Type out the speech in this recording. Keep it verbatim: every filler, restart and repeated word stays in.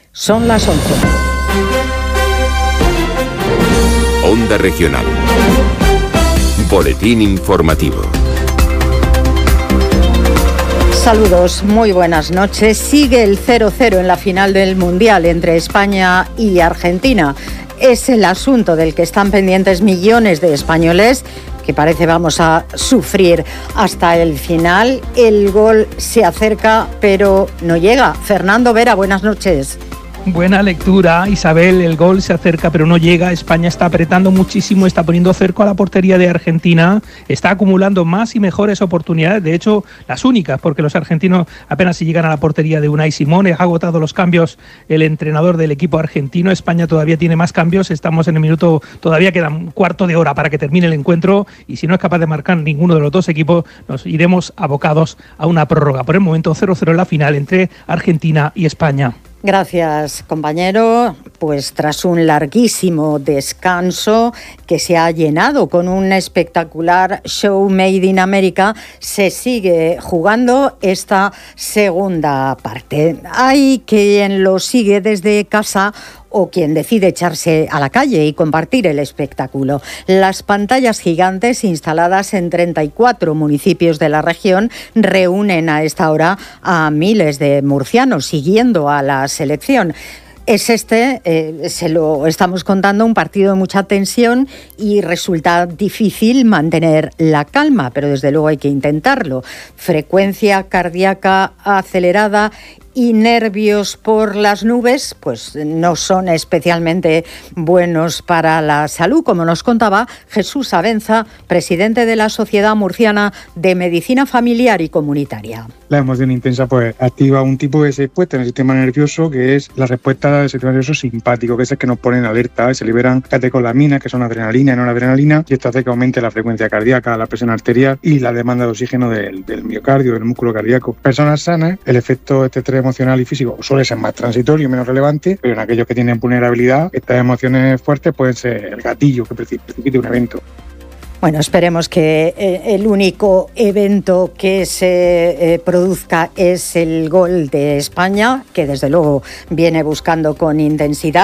Son las once. Onda Regional. Boletín informativo. Saludos, muy buenas noches. Sigue el cero cero en la final del Mundial entre España y Argentina. Es el asunto del que están pendientes millones de españoles, que parece vamos a sufrir hasta el final. El gol se acerca, pero no llega. Fernando Vera, buenas noches. Buena lectura, Isabel. El gol se acerca pero no llega. España está apretando muchísimo, está poniendo cerco a la portería de Argentina, está acumulando más y mejores oportunidades, de hecho las únicas, porque los argentinos apenas si llegan a la portería de Unai Simón. Ha agotado los cambios el entrenador del equipo argentino. España todavía tiene más cambios, estamos en el minuto, todavía queda un cuarto de hora para que termine el encuentro, y si no es capaz de marcar ninguno de los dos equipos, nos iremos abocados a una prórroga. Por el momento cero cero en la final entre Argentina y España. Gracias, compañero. Pues tras un larguísimo descanso que se ha llenado con un espectacular show Made in America, se sigue jugando esta segunda parte. Hay quien lo sigue desde casa o quien decide echarse a la calle y compartir el espectáculo. Las pantallas gigantes instaladas en treinta y cuatro municipios de la región reúnen a esta hora a miles de murcianos siguiendo a la selección. Es este, eh, se lo estamos contando, un partido de mucha tensión y resulta difícil mantener la calma, pero desde luego hay que intentarlo. Frecuencia cardíaca acelerada y nervios por las nubes, pues no son especialmente buenos para la salud, como nos contaba Jesús Abenza, presidente de la Sociedad Murciana de Medicina Familiar y Comunitaria. La emoción intensa pues activa un tipo de respuesta en el sistema nervioso, que es la respuesta del sistema nervioso simpático, que es el que nos pone en alerta. Se liberan catecolaminas, que son adrenalina y noradrenalina, y esto hace que aumente la frecuencia cardíaca, la presión arterial y la demanda de oxígeno del, del miocardio, del músculo cardíaco. Personas sanas, el efecto de este estrés emocional y físico suele ser más transitorio y menos relevante, pero en aquellos que tienen vulnerabilidad, estas emociones fuertes pueden ser el gatillo que precipite un evento. Bueno, esperemos que el único evento que se eh, produzca es el gol de España, que desde luego viene buscando con intensidad.